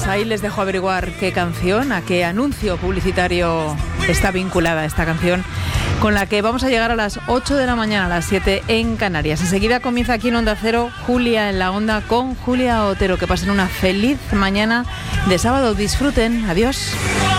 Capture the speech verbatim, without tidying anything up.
Pues ahí les dejo averiguar qué canción, a qué anuncio publicitario está vinculada esta canción, con la que vamos a llegar a las ocho de la mañana, a las siete en Canarias. Enseguida comienza aquí en Onda Cero, Julia en la Onda con Julia Otero. Que pasen una feliz mañana de sábado. Disfruten. Adiós.